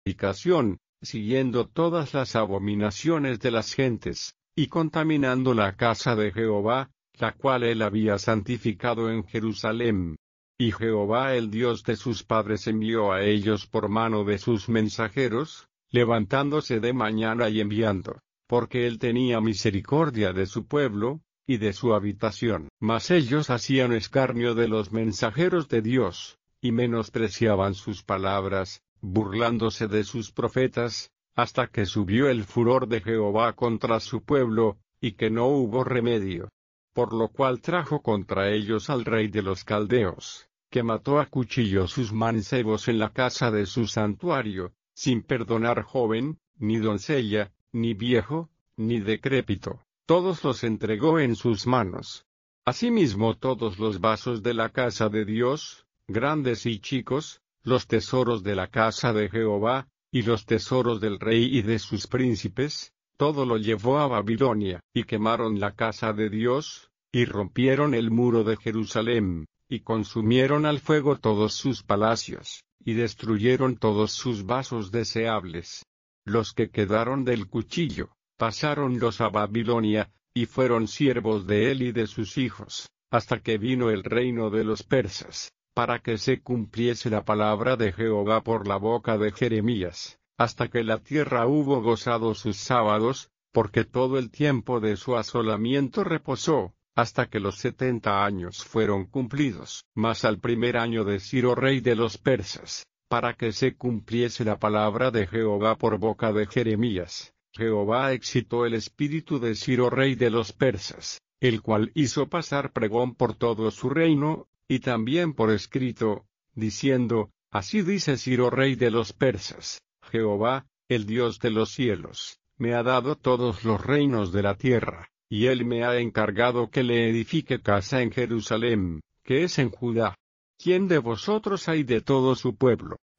fornicación, siguiendo todas las abominaciones de las gentes, y contaminando la casa de Jehová, la cual él había santificado en Jerusalén. Y Jehová el Dios de sus padres envió a ellos por mano de sus mensajeros, levantándose de mañana y enviando, porque él tenía misericordia de su pueblo, y de su habitación. Mas ellos hacían escarnio de los mensajeros de Dios, y menospreciaban sus palabras, burlándose de sus profetas, hasta que subió el furor de Jehová contra su pueblo, y que no hubo remedio. Por lo cual trajo contra ellos al rey de los caldeos, que mató a cuchillo sus mancebos en la casa de su santuario, sin perdonar joven, ni doncella, ni viejo, ni decrépito, todos los entregó en sus manos. Asimismo todos los vasos de la casa de Dios, grandes y chicos, los tesoros de la casa de Jehová, y los tesoros del rey y de sus príncipes, todo lo llevó a Babilonia, y quemaron la casa de Dios, y rompieron el muro de Jerusalén, y consumieron al fuego todos sus palacios, y destruyeron todos sus vasos deseables. Los que quedaron del cuchillo, pasáronlos a Babilonia, y fueron siervos de él y de sus hijos, hasta que vino el reino de los persas, para que se cumpliese la palabra de Jehová por la boca de Jeremías, hasta que la tierra hubo gozado sus sábados, porque todo el tiempo de su asolamiento reposó, hasta que los 70 años fueron cumplidos. Mas al primer año de Ciro rey de los persas, para que se cumpliese la palabra de Jehová por boca de Jeremías, Jehová excitó el espíritu de Ciro rey de los persas, el cual hizo pasar pregón por todo su reino, y también por escrito, diciendo, así dice Ciro rey de los persas, Jehová, el Dios de los cielos, me ha dado todos los reinos de la tierra, y él me ha encargado que le edifique casa en Jerusalén, que es en Judá. ¿Quién de vosotros hay de todo su pueblo,